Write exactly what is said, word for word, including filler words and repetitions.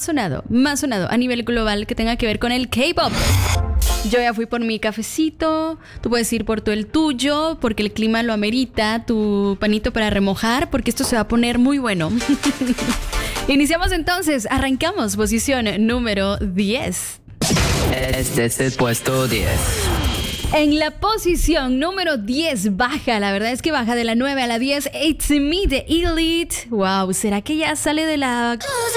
sonado, más sonado a nivel global que tenga que ver con el K-pop. Yo ya fui por mi cafecito, tú puedes ir por todo el tuyo, porque el clima lo amerita, tu panito para remojar, porque esto se va a poner muy bueno. Iniciamos entonces, arrancamos, posición número diez. Este es el puesto diez. En la posición número diez baja, la verdad es que baja de la nueve a la diez, It's Me de Elite. Wow, ¿será que ya sale de la